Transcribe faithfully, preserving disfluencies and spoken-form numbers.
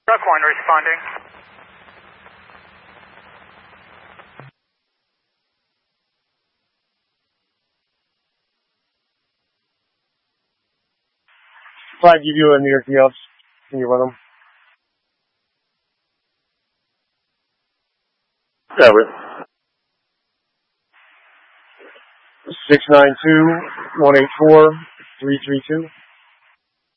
Truck one responding. Five, give you a New York Yelps. Can you run them? Seven. Six nine two one eight four three three two.